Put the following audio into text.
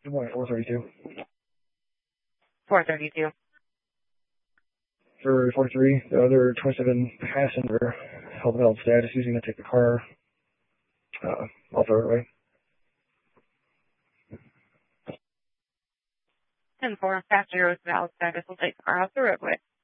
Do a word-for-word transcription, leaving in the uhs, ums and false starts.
Good morning, four thirty-two. four thirty-two. For forty-three, the other twenty-seven passenger held valid status, using to take the car uh, off the roadway. ten four, passenger with valid status will take the car off the roadway.